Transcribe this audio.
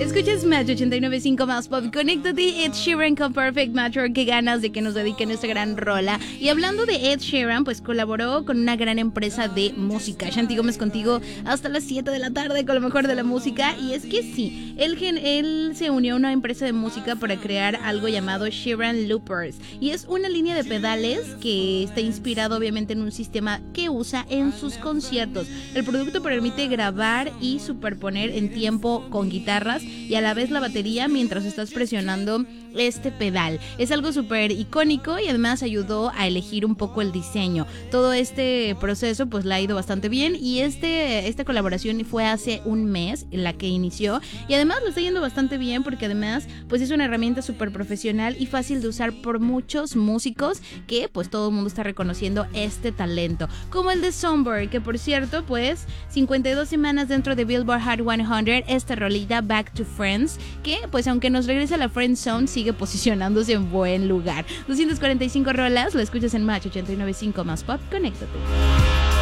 Escuchas Match 89.5 más pop. Conéctate, Ed Sheeran con Perfect Match. Qué ganas de que nos dediquen esta gran rola. Y hablando de Ed Sheeran, pues colaboró con una gran empresa de música. Shanti Gómez contigo hasta las 7 de la tarde con lo mejor de la música. Y es que sí, él se unió a una empresa de música para crear algo llamado Sheeran Loopers. Y es una línea de pedales que está inspirado obviamente en un sistema que usa en sus conciertos. El producto permite grabar y superponer en tiempo con guitarras y a la vez la batería mientras estás presionando este pedal. Es algo súper icónico y además ayudó a elegir un poco el diseño. Todo este proceso pues le ha ido bastante bien y esta colaboración fue hace un mes la que inició y además lo está yendo bastante bien porque además pues es una herramienta súper profesional y fácil de usar por muchos músicos que pues todo el mundo está reconociendo este talento, como el de Somber, que por cierto pues 52 semanas dentro de Billboard Hot 100, esta rolita Back to Friends, que pues aunque nos regresa a la Friend Zone sigue posicionándose en buen lugar. 245 rolas, lo escuchas en Match 89.5 más pop, conéctate.